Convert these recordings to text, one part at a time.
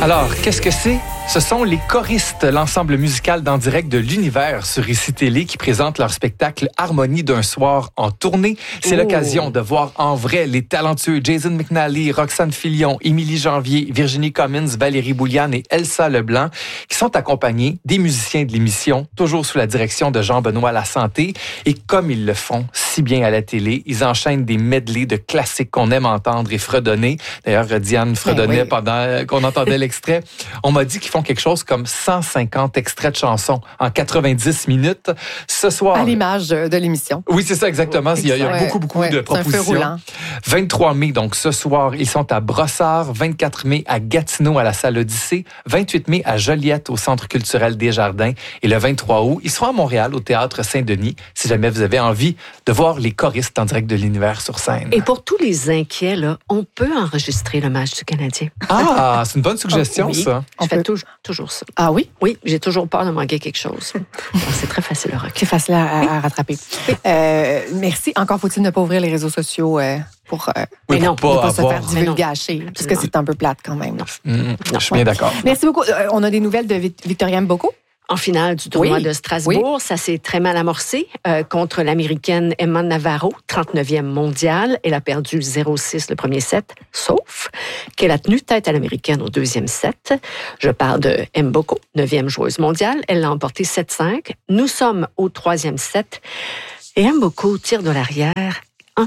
Alors, qu'est-ce que c'est? Ce sont les choristes, l'ensemble musical d'En direct de l'univers sur ICI Télé qui présente leur spectacle Harmonie d'un soir en tournée. C'est l'occasion de voir en vrai les talentueux Jason McNally, Roxane Filion, Émilie Janvier, Virginie Cummins, Valérie Bouliane et Elsa Leblanc qui sont accompagnés des musiciens de l'émission, toujours sous la direction de Jean-Benoît Lasanté. Et comme ils le font si bien à la télé, ils enchaînent des medleys de classiques qu'on aime entendre et fredonner. D'ailleurs, Diane fredonnait pendant qu'on entendait l'extrait. On m'a dit qu'ils font quelque chose comme 150 extraits de chansons en 90 minutes. Ce soir... À l'image de l'émission. Oui, c'est ça, exactement. Il y a beaucoup de propositions. 23 mai, donc ce soir, ils sont à Brossard. 24 mai à Gatineau, à la salle Odyssée. 28 mai à Joliette, au Centre culturel Desjardins. Et le 23 août, ils seront à Montréal, au Théâtre Saint-Denis, si jamais vous avez envie de voir les choristes en direct de l'univers sur scène. Et pour tous les inquiets, là, on peut enregistrer le match du Canadien. Ah, c'est une bonne suggestion, ça. On fait toujours ça. Ah oui? Oui, j'ai toujours peur de manquer quelque chose. C'est très facile à recueillir. C'est facile à rattraper. Merci. Encore faut-il ne pas ouvrir les réseaux sociaux pour ne pas se faire divulgacher, parce que c'est un peu plate quand même. Je suis bien d'accord. Merci beaucoup. On a des nouvelles de Victoria Mboko? En finale du tournoi de Strasbourg, ça s'est très mal amorcé contre l'Américaine Emma Navarro, 39e mondiale. Elle a perdu 0-6 le premier set, sauf qu'elle a tenu tête à l'Américaine au deuxième set. Je parle de Mboko, 9e joueuse mondiale. Elle l'a emporté 7-5. Nous sommes au troisième set et Mboko tire de l'arrière 1-4.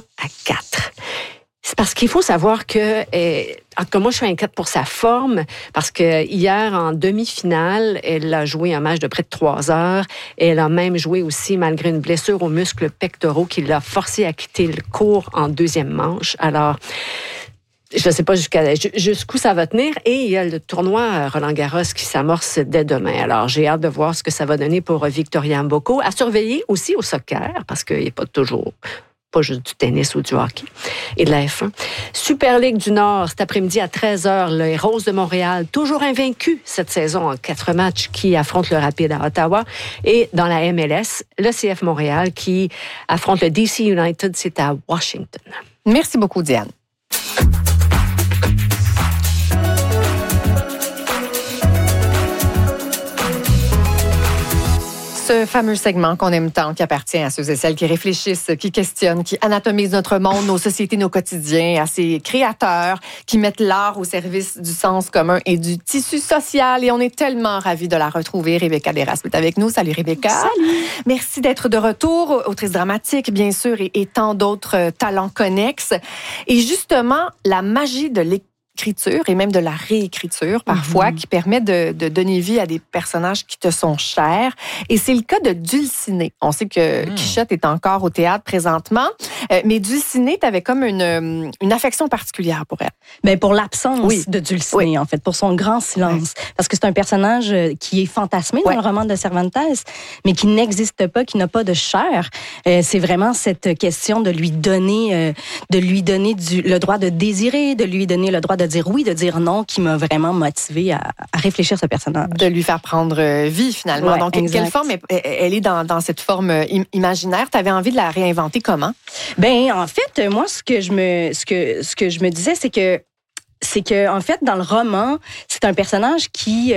C'est parce qu'il faut savoir que, en tout cas, moi, je suis inquiète pour sa forme, parce que hier, en demi-finale, elle a joué un match de près de 3 heures. Et elle a même joué aussi, malgré une blessure aux muscles pectoraux, qui l'a forcée à quitter le court en deuxième manche. Alors, je ne sais pas jusqu'où ça va tenir. Et il y a le tournoi Roland-Garros qui s'amorce dès demain. Alors, j'ai hâte de voir ce que ça va donner pour Victoria Mboko. À surveiller aussi au soccer, parce qu'il n'y a pas juste du tennis ou du hockey, et de la F1. Super Ligue du Nord, cet après-midi à 13h, les Roses de Montréal, toujours invaincus cette saison en 4 matchs, qui affrontent le Rapide à Ottawa. Et dans la MLS, le CF Montréal qui affronte le DC United, c'est à Washington. Merci beaucoup, Diane. Ce fameux segment qu'on aime tant, qui appartient à ceux et celles qui réfléchissent, qui questionnent, qui anatomisent notre monde, nos sociétés, nos quotidiens, à ces créateurs qui mettent l'art au service du sens commun et du tissu social. Et on est tellement ravis de la retrouver. Rebecca Desrasques est avec nous. Salut Rebecca. Salut. Merci d'être de retour, autrice dramatique, bien sûr, et tant d'autres talents connexes. Et justement, la magie de l'écriture et même de la réécriture parfois, qui permet de donner vie à des personnages qui te sont chers. Et c'est le cas de Dulcinée. On sait que Quichotte est encore au théâtre présentement, mais Dulcinée, tu avais comme une affection particulière pour elle. Ben pour l'absence de Dulcinée, en fait, pour son grand silence. Parce que c'est un personnage qui est fantasmé dans le roman de Cervantes, mais qui n'existe pas, qui n'a pas de chair. C'est vraiment cette question de lui donner le droit de désirer, de lui donner le droit de dire oui, de dire non, qui m'a vraiment motivée à réfléchir ce personnage. De lui faire prendre vie, finalement. Ouais, donc, exact. quelle forme elle est dans cette forme imaginaire? Tu avais envie de la réinventer comment? Ben, en fait, moi, ce que je me disais, c'est que, en fait, dans le roman, c'est un personnage qui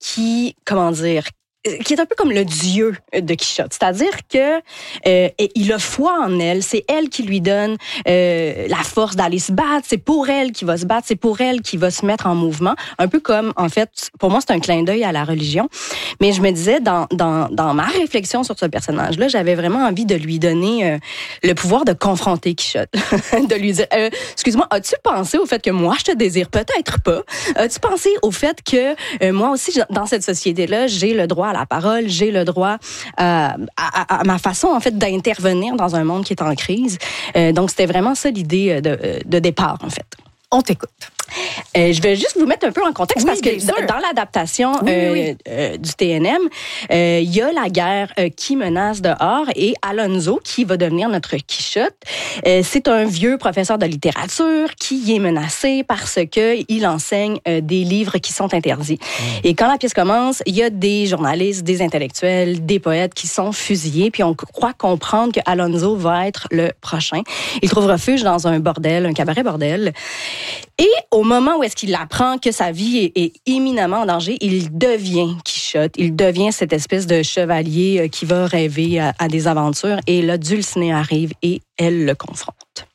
est un peu comme le dieu de Quichotte. C'est-à-dire que il a foi en elle. C'est elle qui lui donne la force d'aller se battre. C'est pour elle qu'il va se battre. C'est pour elle qu'il va se mettre en mouvement. Un peu comme, en fait, pour moi, c'est un clin d'œil à la religion. Mais je me disais, dans ma réflexion sur ce personnage-là, j'avais vraiment envie de lui donner le pouvoir de confronter Quichotte. De lui dire, excuse-moi, as-tu pensé au fait que moi, je te désire? Peut-être pas. As-tu pensé au fait que moi aussi, dans cette société-là, j'ai le droit à la parole, j'ai le droit à ma façon, en fait, d'intervenir dans un monde qui est en crise. Donc, c'était vraiment ça l'idée de départ, en fait. On t'écoute. Je vais juste vous mettre un peu en contexte parce que dans l'adaptation du TNM, il y a la guerre qui menace dehors et Alonso qui va devenir notre Quichotte. C'est un vieux professeur de littérature qui est menacé parce que il enseigne des livres qui sont interdits. Et quand la pièce commence, il y a des journalistes, des intellectuels, des poètes qui sont fusillés, puis on croit comprendre que Alonso va être le prochain. Il trouve refuge dans un bordel, un cabaret bordel. Et au moment où est-ce qu'il apprend que sa vie est imminemment en danger, il devient Quichotte. Il devient cette espèce de chevalier qui va rêver à des aventures. Et là, Dulcinée arrive et elle le confronte.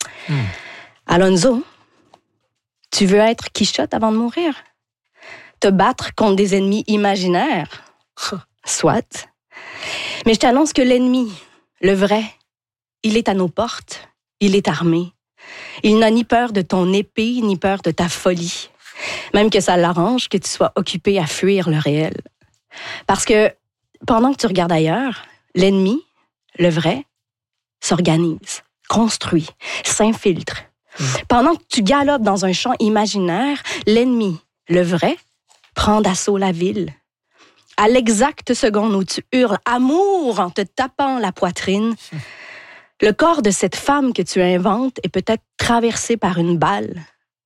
Alonso, tu veux être Quichotte avant de mourir? Te battre contre des ennemis imaginaires? Soit. Mais je t'annonce que l'ennemi, le vrai, il est à nos portes. Il est armé. Il n'a ni peur de ton épée, ni peur de ta folie. Même que ça l'arrange que tu sois occupé à fuir le réel. Parce que pendant que tu regardes ailleurs, l'ennemi, le vrai, s'organise, construit, s'infiltre. Pendant que tu galopes dans un champ imaginaire, l'ennemi, le vrai, prend d'assaut la ville. À l'exacte seconde où tu hurles « amour » en te tapant la poitrine, le corps de cette femme que tu inventes est peut-être traversé par une balle.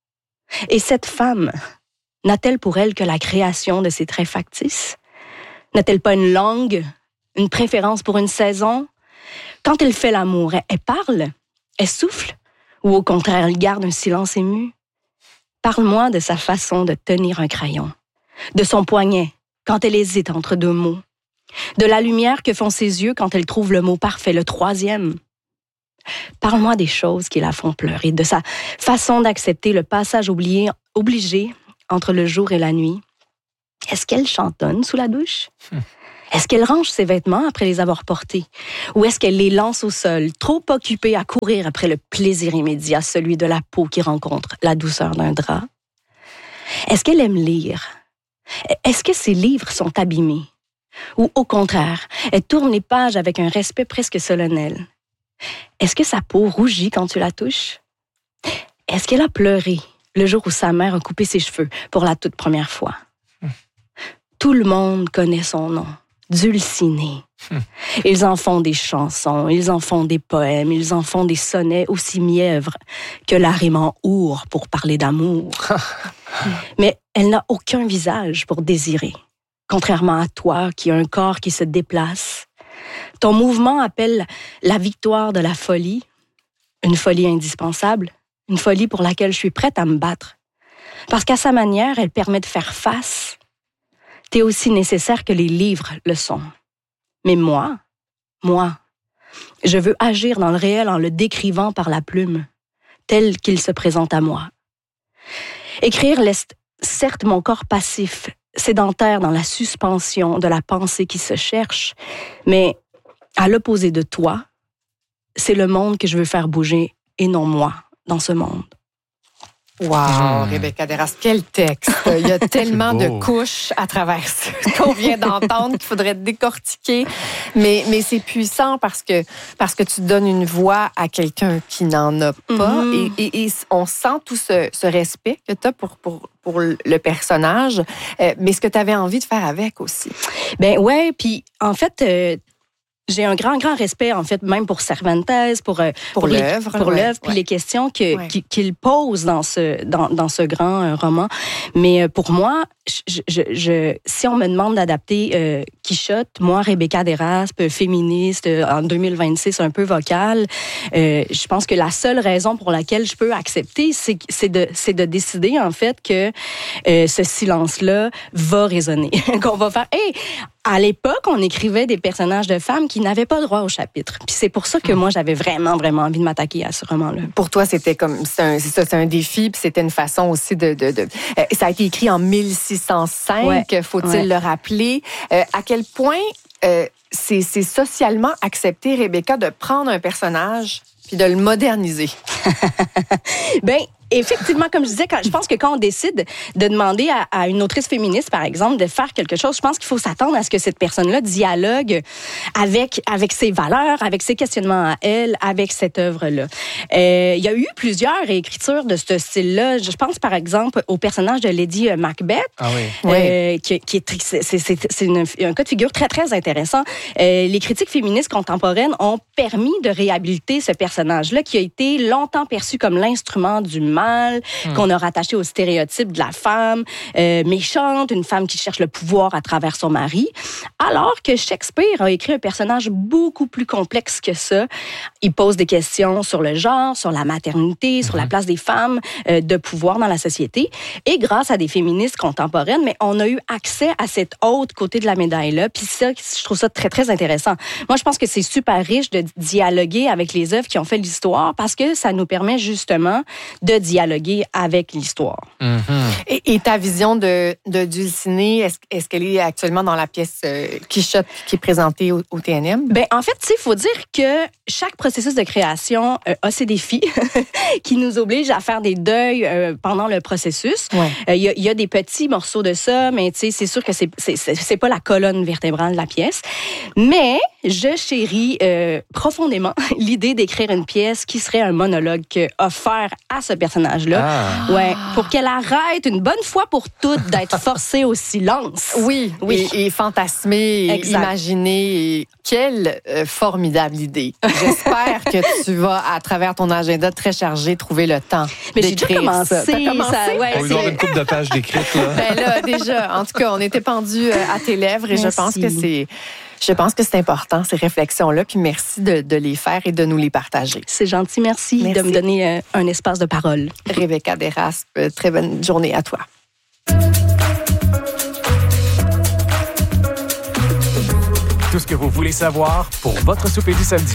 Et cette femme, n'a-t-elle pour elle que la création de ses traits factices? N'a-t-elle pas une langue, une préférence pour une saison? Quand elle fait l'amour, elle parle, elle souffle, ou au contraire, elle garde un silence ému? Parle-moi de sa façon de tenir un crayon, de son poignet quand elle hésite entre deux mots, de la lumière que font ses yeux quand elle trouve le mot parfait, le troisième. Parle-moi des choses qui la font pleurer, de sa façon d'accepter le passage obligé entre le jour et la nuit. Est-ce qu'elle chantonne sous la douche? Est-ce qu'elle range ses vêtements après les avoir portés? Ou est-ce qu'elle les lance au sol, trop occupée à courir après le plaisir immédiat, celui de la peau qui rencontre la douceur d'un drap? Est-ce qu'elle aime lire? Est-ce que ses livres sont abîmés? Ou au contraire, elle tourne les pages avec un respect presque solennel? Est-ce que sa peau rougit quand tu la touches? Est-ce qu'elle a pleuré le jour où sa mère a coupé ses cheveux pour la toute première fois? Tout le monde connaît son nom, Dulcinée. Ils en font des chansons, ils en font des poèmes, ils en font des sonnets aussi mièvres que la rime en our pour parler d'amour. Mais elle n'a aucun visage pour désirer, contrairement à toi qui a un corps qui se déplace. Ton mouvement appelle la victoire de la folie, une folie indispensable, une folie pour laquelle je suis prête à me battre. Parce qu'à sa manière, elle permet de faire face. T'es aussi nécessaire que les livres le sont. Mais moi, je veux agir dans le réel en le décrivant par la plume, tel qu'il se présente à moi. Écrire laisse certes mon corps passif, sédentaire dans la suspension de la pensée qui se cherche, mais à l'opposé de toi, c'est le monde que je veux faire bouger et non moi dans ce monde. Wow, Rebecca Desrasques, quel texte! Il y a tellement de couches à travers ce qu'on vient d'entendre qu'il faudrait décortiquer. Mais c'est puissant parce que tu donnes une voix à quelqu'un qui n'en a pas. Et on sent tout ce respect que tu as pour le personnage, mais ce que tu avais envie de faire avec aussi. Ben ouais, puis en fait... j'ai un grand respect, en fait, même pour Cervantes, pour l'œuvre, puis les questions qu'il pose dans ce grand roman. Mais pour moi, si on me demande d'adapter Quichotte, moi, Rebecca Desrasques, féministe, en 2026, un peu vocale, je pense que la seule raison pour laquelle je peux accepter, c'est de décider, en fait, que ce silence-là va résonner. Qu'on va faire, hey, à l'époque, on écrivait des personnages de femmes qui n'avaient pas droit au chapitre. Puis c'est pour ça que moi, j'avais vraiment envie de m'attaquer à ce roman-là. Pour toi, c'était comme c'est un défi, puis c'était une façon aussi de ça a été écrit en 1605, faut-il le rappeler. À quel point c'est socialement accepté, Rebecca, de prendre un personnage puis de le moderniser? Ben, effectivement, comme je disais, je pense que quand on décide de demander à une autrice féministe, par exemple, de faire quelque chose, je pense qu'il faut s'attendre à ce que cette personne-là dialogue avec ses valeurs, avec ses questionnements à elle, avec cette œuvre-là. Il y a eu plusieurs réécritures de ce style-là. Je pense, par exemple, au personnage de Lady Macbeth, c'est un cas de figure très, très intéressant. Les critiques féministes contemporaines ont permis de réhabiliter ce personnage-là qui a été longtemps perçu comme l'instrument du mal mal, qu'on a rattaché au stéréotype de la femme méchante, une femme qui cherche le pouvoir à travers son mari, alors que Shakespeare a écrit un personnage beaucoup plus complexe que ça. Il pose des questions sur le genre, sur la maternité, sur la place des femmes de pouvoir dans la société. Et grâce à des féministes contemporaines, mais on a eu accès à cet autre côté de la médaille-là. Puis ça, je trouve ça très, très intéressant. Moi, je pense que c'est super riche de dialoguer avec les œuvres qui ont fait l'histoire parce que ça nous permet justement de dialoguer avec l'histoire. Et ta vision de Dulcinée, est-ce qu'elle est actuellement dans la pièce Quichotte qui est présentée au TNM? Ben, en fait, il faut dire que chaque processus de création a ses défis qui nous obligent à faire des deuils pendant le processus. Il y a des petits morceaux de ça, mais c'est sûr que c'est pas la colonne vertébrale de la pièce. Mais je chéris profondément l'idée d'écrire une pièce qui serait un monologue offert à ce personnage-là. Pour qu'elle arrête une bonne fois pour toutes d'être forcée au silence. Oui. Et fantasmer, et imaginer. Et quelle formidable idée. J'espère que tu vas, à travers ton agenda très chargé, trouver le temps d'écrire ça. T'as commencé? On va avoir une couple de pages d'écrites. Ben là, déjà, en tout cas, on était pendus à tes lèvres et je pense que c'est important, ces réflexions-là. Puis merci de les faire et de nous les partager. C'est gentil, merci de me donner un espace de parole. Rebecca Deraspe, très bonne journée à toi. Tout ce que vous voulez savoir pour votre souper du samedi.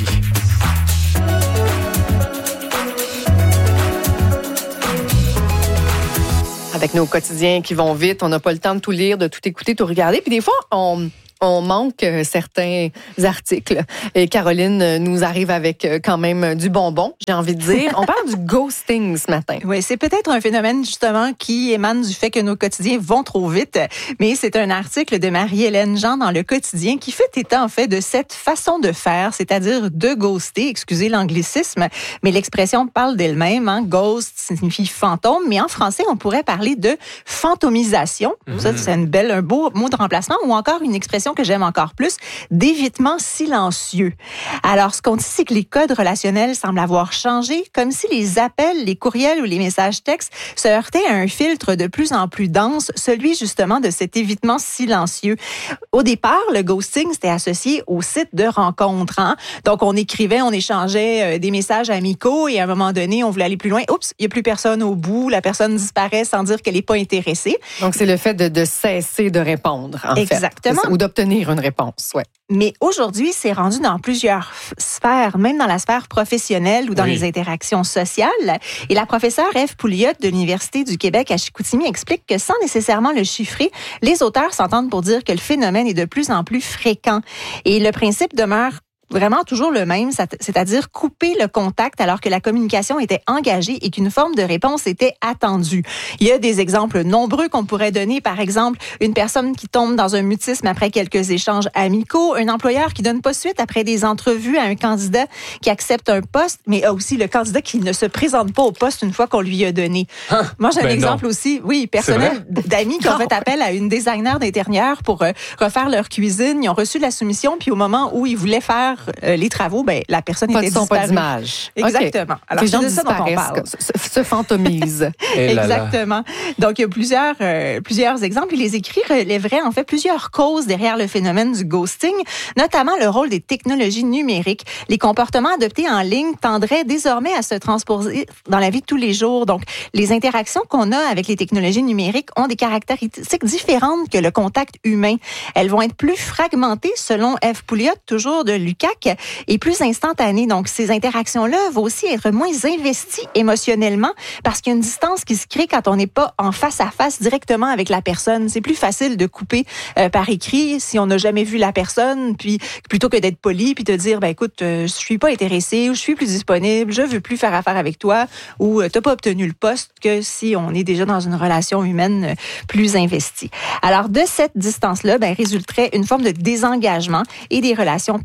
Avec nos quotidiens qui vont vite, on n'a pas le temps de tout lire, de tout écouter, tout regarder. Puis des fois, on manque certains articles. Et Caroline nous arrive avec quand même du bonbon, j'ai envie de dire. On parle du ghosting ce matin. Oui, c'est peut-être un phénomène justement qui émane du fait que nos quotidiens vont trop vite, mais c'est un article de Marie-Hélène Jean dans Le Quotidien qui fait état en fait de cette façon de faire, c'est-à-dire de ghoster, excusez l'anglicisme, mais l'expression parle d'elle-même. Hein. Ghost signifie fantôme, mais en français, on pourrait parler de fantomisation. Ça, c'est un beau mot de remplacement ou encore une expression que j'aime encore plus, d'évitement silencieux. Alors, ce qu'on dit, c'est que les codes relationnels semblent avoir changé, comme si les appels, les courriels ou les messages textes se heurtaient à un filtre de plus en plus dense, celui justement de cet évitement silencieux. Au départ, le ghosting, c'était associé au site de rencontres. Hein? Donc, on écrivait, on échangeait des messages amicaux et à un moment donné, on voulait aller plus loin. Oups, il n'y a plus personne au bout, la personne disparaît sans dire qu'elle n'est pas intéressée. Donc, c'est le fait de cesser de répondre, en fait. Exactement. Ou d'obtenir une réponse, ouais. Mais aujourd'hui, c'est rendu dans plusieurs sphères, même dans la sphère professionnelle ou dans les interactions sociales. Et la professeure Ève Pouliot de l'Université du Québec à Chicoutimi explique que sans nécessairement le chiffrer, les auteurs s'entendent pour dire que le phénomène est de plus en plus fréquent. Et le principe demeure vraiment toujours le même, c'est-à-dire couper le contact alors que la communication était engagée et qu'une forme de réponse était attendue. Il y a des exemples nombreux qu'on pourrait donner. Par exemple, une personne qui tombe dans un mutisme après quelques échanges amicaux, un employeur qui donne pas suite après des entrevues à un candidat qui accepte un poste, mais aussi le candidat qui ne se présente pas au poste une fois qu'on lui a donné. Moi, j'ai un exemple aussi, personnel, d'amis qui ont fait appel à une designer d'intérieur pour refaire leur cuisine. Ils ont reçu la soumission, puis au moment où ils voulaient faire les travaux, la personne était disparue. Pas d'image. Exactement. Okay. Alors, les gens c'est de ça dont on parle. Se fantomisent. Exactement. Donc, il y a plusieurs exemples. Et les écrits relèveraient en fait plusieurs causes derrière le phénomène du ghosting, notamment le rôle des technologies numériques. Les comportements adoptés en ligne tendraient désormais à se transposer dans la vie de tous les jours. Donc, les interactions qu'on a avec les technologies numériques ont des caractéristiques différentes que le contact humain. Elles vont être plus fragmentées, selon Ève Pouliot, toujours de l'UQAC, et plus instantanées. Donc, ces interactions-là vont aussi être moins investies émotionnellement parce qu'il y a une distance qui se crée quand on n'est pas en face à face directement avec la personne. C'est plus facile de couper par écrit si on n'a jamais vu la personne, puis plutôt que d'être poli, puis de dire, écoute, je suis pas intéressée, ou je suis plus disponible, je veux plus faire affaire avec toi, ou t'as pas obtenu le poste, que si on est déjà dans une relation humaine plus investie. Alors, de cette distance-là, résulterait une forme de désengagement et des relations particulièrement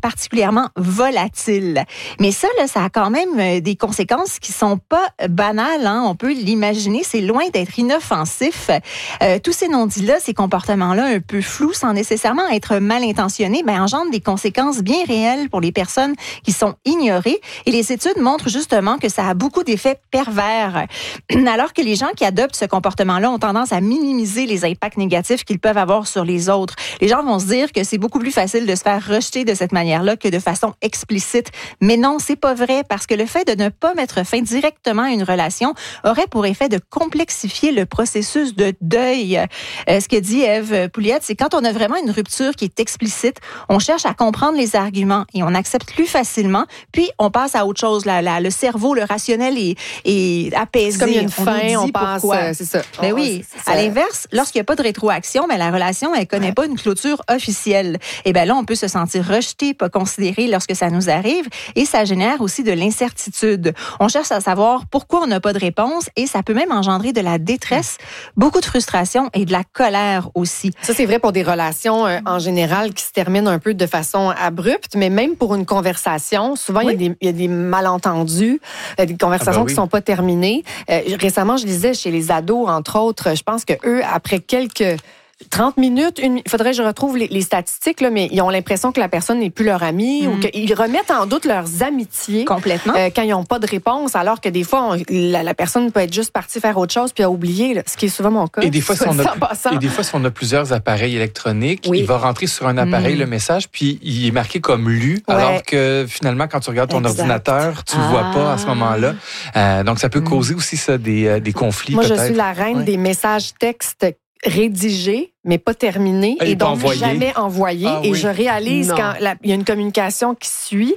particulièrement volatile. Mais ça, là, ça a quand même des conséquences qui sont pas banales. Hein? On peut l'imaginer, c'est loin d'être inoffensif. Tous ces non-dits-là, ces comportements-là un peu flous, sans nécessairement être mal intentionnés, engendrent des conséquences bien réelles pour les personnes qui sont ignorées. Et les études montrent justement que ça a beaucoup d'effets pervers. Alors que les gens qui adoptent ce comportement-là ont tendance à minimiser les impacts négatifs qu'ils peuvent avoir sur les autres. Les gens vont se dire que c'est beaucoup plus facile de se faire rejeter de cette manière-là que de façon explicite. Mais non, c'est pas vrai, parce que le fait de ne pas mettre fin directement à une relation aurait pour effet de complexifier le processus de deuil. Ce que dit Ève Pouliot, c'est quand on a vraiment une rupture qui est explicite, on cherche à comprendre les arguments et on accepte plus facilement, puis on passe à autre chose. Le cerveau, le rationnel est apaisé. C'est comme il y a une fin, on passe, c'est ça. Ben oui. À l'inverse, lorsqu'il n'y a pas de rétroaction, la relation, elle connaît pas une clôture officielle. Et là, on peut se sentir rejeté, pas considéré lorsque ça nous arrive, et ça génère aussi de l'incertitude. On cherche à savoir pourquoi on n'a pas de réponse, et ça peut même engendrer de la détresse, beaucoup de frustration et de la colère aussi. Ça, c'est vrai pour des relations en général qui se terminent un peu de façon abrupte, mais même pour une conversation, souvent, il y a des malentendus, des conversations qui sont pas terminées. Récemment, je lisais chez les ados, entre autres, je pense que eux, après quelques 30 minutes, il faudrait que je retrouve les statistiques, là, mais ils ont l'impression que la personne n'est plus leur amie ou qu'ils remettent en doute leurs amitiés. Complètement. Quand ils n'ont pas de réponse, alors que des fois, la personne peut être juste partie faire autre chose puis a oublié, là, ce qui est souvent mon cas. Et des fois, si on a plusieurs appareils électroniques, il va rentrer sur un appareil le message, puis il est marqué comme lu, alors que finalement, quand tu regardes ton ordinateur, tu ne le vois pas à ce moment-là. Donc, ça peut causer aussi ça, des conflits. Moi, peut-être. Je suis la reine des messages textes rédigés, mais pas terminé, et donc jamais envoyé. Et je réalise quand il y a une communication qui suit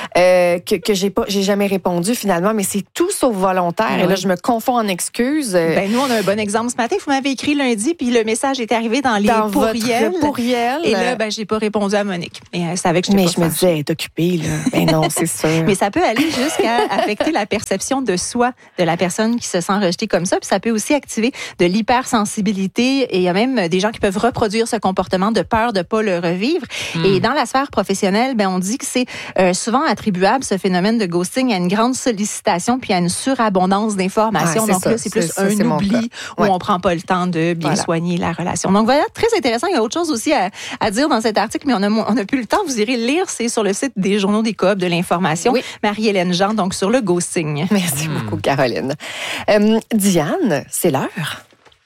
que j'ai jamais répondu finalement, mais c'est tout sauf volontaire. Et là, je me confonds en excuses. Nous, on a un bon exemple ce matin. Vous m'avez écrit lundi, puis le message est arrivé dans votre courriel. Et là, j'ai pas répondu à Monique. Mais elle savait que je me disais, elle est occupée, là. Ben non, c'est sûr. Mais ça peut aller jusqu'à affecter la perception de soi de la personne qui se sent rejetée comme ça. Puis ça peut aussi activer de l'hypersensibilité. Et il y a même des gens qui peuvent reproduire ce comportement de peur de ne pas le revivre. Et dans la sphère professionnelle, on dit que c'est souvent attribuable, ce phénomène de ghosting, à une grande sollicitation puis à une surabondance d'informations. Donc là, c'est plus un oubli où on ne prend pas le temps de bien soigner la relation. Donc voilà, très intéressant. Il y a autre chose aussi à dire dans cet article, mais on n'a plus le temps. Vous irez lire, c'est sur le site des journaux des Coop de l'information. Marie-Hélène Jean, donc sur le ghosting. Merci beaucoup, Caroline. Diane, c'est l'heure.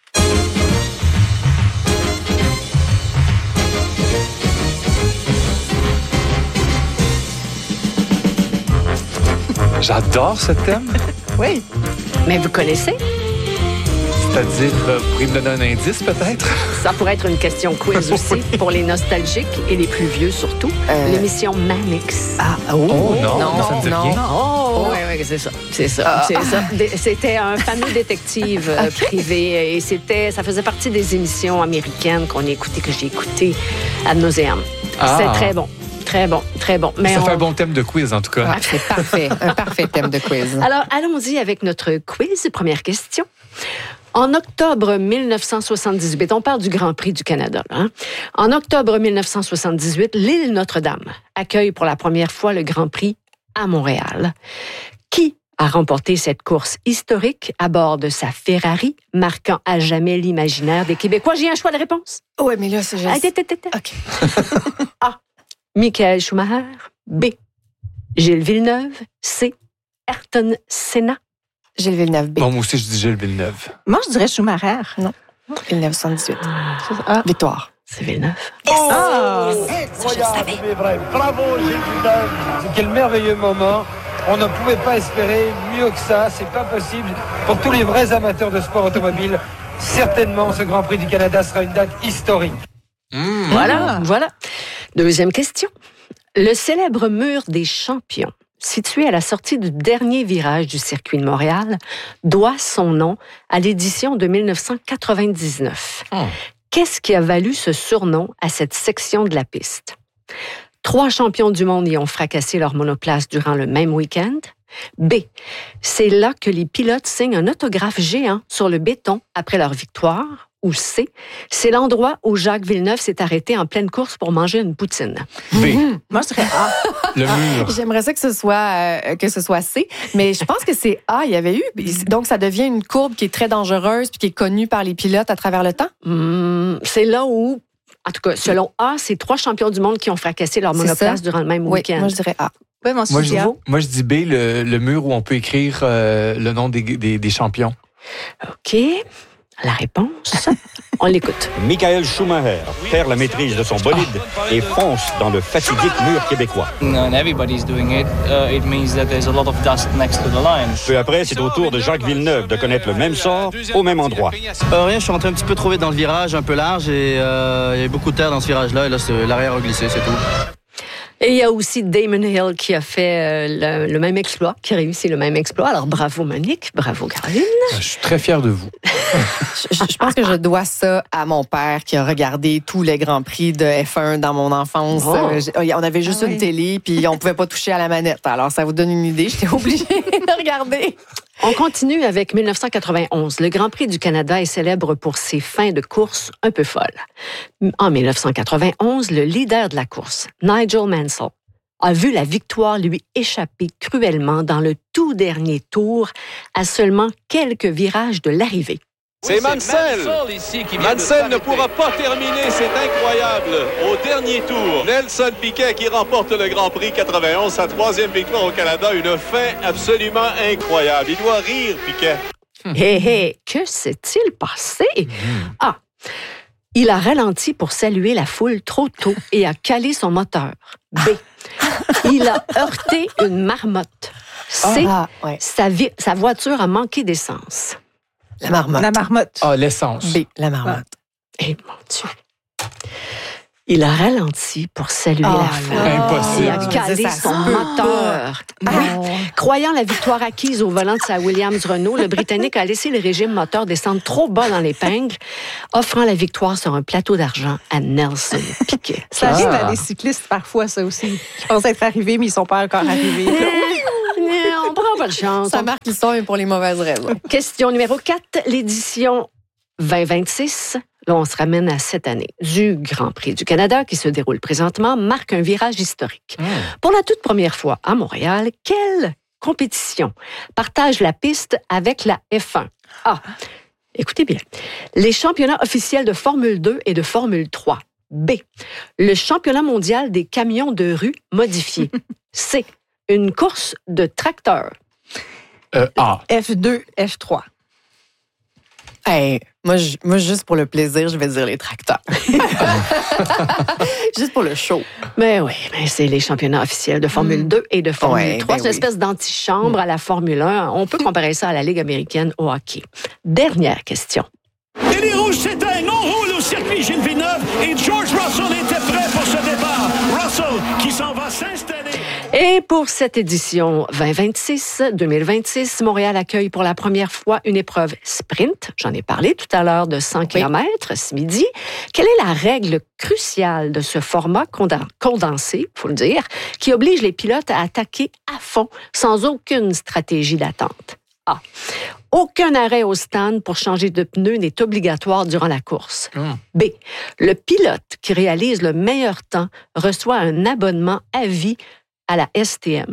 J'adore ce thème. Oui. Mais vous connaissez? C'est-à-dire, vous pourriez me donner un indice, peut-être? Ça pourrait être une question quiz aussi, pour les nostalgiques et les plus vieux surtout. L'émission Mannix. Non, ça me dit rien. Oui, c'est ça. C'était un fameux détective privé et ça faisait partie des émissions américaines que j'ai écoutées ad nauseam. C'est très bon. Très bon, très bon. Mais ça fait un bon thème de quiz, en tout cas. C'est parfait, un parfait thème de quiz. Alors, allons-y avec notre quiz. Première question. En octobre 1978, on parle du Grand Prix du Canada. En octobre 1978, l'île Notre-Dame accueille pour la première fois le Grand Prix à Montréal. Qui a remporté cette course historique à bord de sa Ferrari, marquant à jamais l'imaginaire des Québécois? J'ai un choix de réponse. Oui, mais là, c'est juste... OK. A. Michael Schumacher. B. Gilles Villeneuve. C. Ayrton Senna. Gilles Villeneuve, B. Bon, moi aussi, je dis Gilles Villeneuve. Moi, je dirais Schumacher. Non. 1978. Victoire. C'est Villeneuve. Incroyable, mais vrai. Bravo, Gilles Villeneuve. Quel merveilleux moment. On ne pouvait pas espérer mieux que ça. C'est pas possible. Pour tous les vrais amateurs de sport automobile, certainement, ce Grand Prix du Canada sera une date historique. Voilà. Deuxième question. Le célèbre mur des champions, situé à la sortie du dernier virage du circuit de Montréal, doit son nom à l'édition de 1999. Qu'est-ce qui a valu ce surnom à cette section de la piste? 3 champions du monde y ont fracassé leur monoplace durant le même week-end. B. C'est là que les pilotes signent un autographe géant sur le béton après leur victoire. ou C, c'est l'endroit où Jacques Villeneuve s'est arrêté en pleine course pour manger une poutine? B. Moi, je dirais A. Le mur. J'aimerais ça que ce soit C, mais je pense que c'est A. Il y avait eu. Donc, ça devient une courbe qui est très dangereuse puis qui est connue par les pilotes à travers le temps? C'est là où, en tout cas, selon A, c'est 3 champions du monde qui ont fracassé leur monoplace durant le même week-end. Moi, je dirais A. Oui, moi, Moi, je dis B, le mur où on peut écrire le nom des champions. OK. La réponse, on l'écoute. Michael Schumacher perd la maîtrise de son bolide et fonce dans le fatidique mur québécois. Peu après, c'est au tour de Jacques Villeneuve de connaître le même sort au même endroit. Rien, je suis rentré un petit peu trop vite dans le virage, un peu large, et il y a beaucoup de terre dans ce virage-là, et là, l'arrière a glissé, c'est tout. Et il y a aussi Damon Hill qui a fait le même exploit, qui a réussi le même exploit. Alors, bravo Monique, bravo Caroline. Je suis très fier de vous. Je pense que je dois ça à mon père qui a regardé tous les Grands Prix de F1 dans mon enfance. Oh. On avait juste une télé, puis on pouvait pas toucher à la manette. Alors, ça vous donne une idée. J'étais obligée de regarder. On continue avec 1991. Le Grand Prix du Canada est célèbre pour ses fins de course un peu folles. En 1991, le leader de la course, Nigel Mansell, a vu la victoire lui échapper cruellement dans le tout dernier tour à seulement quelques virages de l'arrivée. C'est Mansell. Mansell ne pourra pas terminer, c'est incroyable. Au dernier tour, Nelson Piquet qui remporte le Grand Prix 91, sa 3e victoire au Canada, une fin absolument incroyable. Il doit rire, Piquet. Que s'est-il passé? A. Il a ralenti pour saluer la foule trop tôt et a calé son moteur. B. Il a heurté une marmotte. C. Sa voiture a manqué d'essence. La marmotte. La marmotte. Ah, l'essence. B, la marmotte. Eh mon Dieu. Il a ralenti pour saluer la foule. Impossible. Il a calé son moteur. Croyant la victoire acquise au volant de sa Williams Renault, le Britannique a laissé le régime moteur descendre trop bas dans l'épingle, offrant la victoire sur un plateau d'argent à Nelson Piquet. Ça arrive à des cyclistes parfois, ça aussi. Je pense être arrivés, mais ils sont pas encore arrivés. On prend pas de chance. Ça marque l'histoire, mais pour les mauvaises raisons. Question numéro 4, l'édition 2026. Là, on se ramène à cette année du Grand Prix du Canada qui se déroule présentement, marque un virage historique. Pour la toute première fois à Montréal, quelle compétition partage la piste avec la F1? A. Écoutez bien. Les championnats officiels de Formule 2 et de Formule 3. B. Le championnat mondial des camions de rue modifiés. C. Une course de tracteurs. A. F2, F3. Hey, moi, juste pour le plaisir, je vais dire les tracteurs. Juste pour le show. Mais oui, c'est les championnats officiels de Formule 2 et de Formule 3. C'est une espèce d'antichambre à la Formule 1. On peut comparer ça à la Ligue américaine au hockey. Dernière question. Et les Rouges s'éteignent. On roule au circuit Gilles Villeneuve et George Russell était prêt pour ce départ. Russell qui s'en va s'installer. Et pour cette édition 2026, Montréal accueille pour la première fois une épreuve sprint. J'en ai parlé tout à l'heure de 100 km ce midi. Quelle est la règle cruciale de ce format condensé, il faut le dire, qui oblige les pilotes à attaquer à fond sans aucune stratégie d'attente? A. Aucun arrêt au stand pour changer de pneu n'est obligatoire durant la course. B. Le pilote qui réalise le meilleur temps reçoit un abonnement à vie à la STM.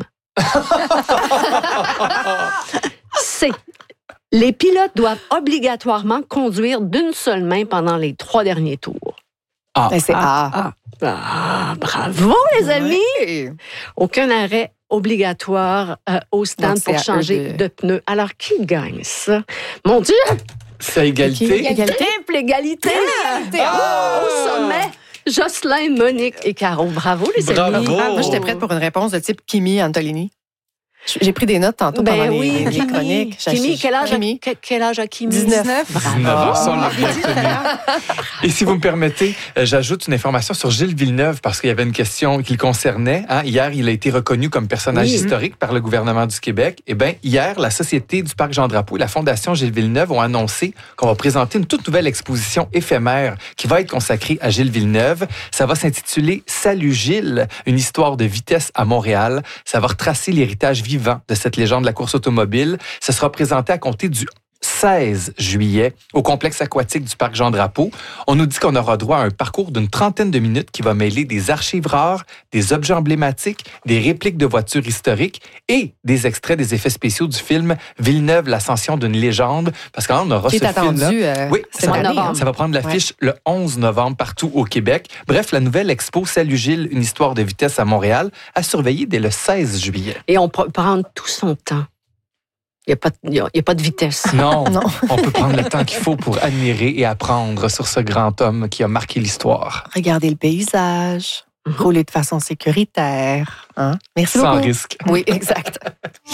C. Les pilotes doivent obligatoirement conduire d'une seule main pendant les 3 derniers tours. C'est A. Bravo, les amis! Aucun arrêt obligatoire au stand pour changer de pneus. Alors, qui gagne ça? Mon Dieu! C'est égalité. Triple égalité! Au sommet! Jocelyn, Monique et Caro. Bravo, les amis. Moi, j'étais prête pour une réponse de type Kimi Antolini. J'ai pris des notes tantôt pendant les chroniques. Kimi, quel âge a Kimi? 19. Bravo. Et si vous me permettez, j'ajoute une information sur Gilles Villeneuve parce qu'il y avait une question qui le concernait. Hier, il a été reconnu comme personnage historique par le gouvernement du Québec. Eh bien, hier, la Société du Parc Jean-Drapeau et la Fondation Gilles Villeneuve ont annoncé qu'on va présenter une toute nouvelle exposition éphémère qui va être consacrée à Gilles Villeneuve. Ça va s'intituler « Salut Gilles, une histoire de vitesse à Montréal ». Ça va retracer l'héritage vivant de cette légende de la course automobile. Ça sera présenté à compter du 16 juillet au complexe aquatique du Parc Jean-Drapeau. On nous dit qu'on aura droit à un parcours d'une 30aine de minutes qui va mêler des archives rares, des objets emblématiques, des répliques de voitures historiques et des extraits des effets spéciaux du film Villeneuve, l'ascension d'une légende. Parce qu'on aura ce film-là. Oui, ça va prendre l'affiche le 11 novembre partout au Québec. Bref, la nouvelle expo Salut Gilles, une histoire de vitesse à Montréal, à surveiller dès le 16 juillet. Et on peut prendre tout son temps. Il n'y a pas de vitesse. Non, on peut prendre le temps qu'il faut pour admirer et apprendre sur ce grand homme qui a marqué l'histoire. Regardez le paysage, rouler de façon sécuritaire. Hein? Merci beaucoup. Sans risque. Oui, exact.